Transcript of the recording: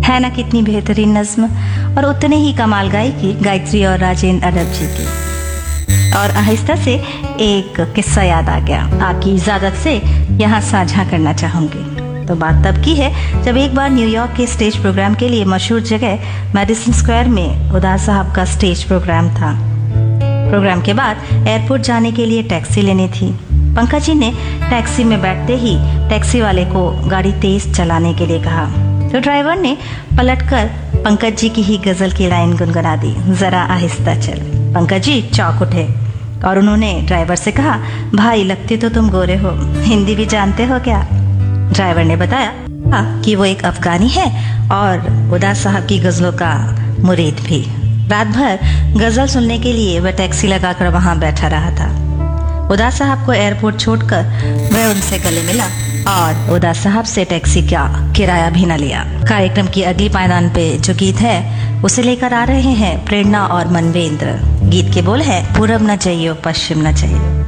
है ना कितनी बेहतरीन नज्म, और उतने ही कमाल गायकी गायत्री और राजेंद्र अडब जी की। और आहिस्ता से एक किस्सा याद आ गया, आपकी इजाजत से यहाँ साझा करना चाहूंगी। तो बात तब की है जब एक बार न्यूयॉर्क के स्टेज प्रोग्राम के लिए मशहूर जगह मेडिसन स्क्वायर में उदास साहब का स्टेज प्रोग्राम था। प्रोग्राम के बाद एयरपोर्ट जाने के लिए टैक्सी लेनी थी। पंकज जी ने टैक्सी में बैठते ही टैक्सी वाले को गाड़ी तेज चलाने के लिए कहा, तो ड्राइवर ने पलटकर पंकज जी की ही गजल की लाइन गुनगुना दी, जरा आहिस्ता चल। पंकज जी चौंक उठे और उन्होंने ड्राइवर से कहा, भाई लगते तो तुम गोरे हो, हिंदी भी जानते हो क्या? ड्राइवर ने बताया कि वो एक अफगानी है और उदास साहब की गजलों का मुरीद भी। रात भर गजल सुनने के लिए वह टैक्सी लगाकर वहां बैठा रहा था। उदास साहब को एयरपोर्ट छोड़कर वह उनसे गले मिला और उदास साहब से टैक्सी का किराया भी न लिया। कार्यक्रम की अगली पायदान पे जो गीत है उसे लेकर आ रहे हैं प्रेरणा और मनवेंद्र। गीत के बोल है, पूरब न चाहिए पश्चिम न चाहिए।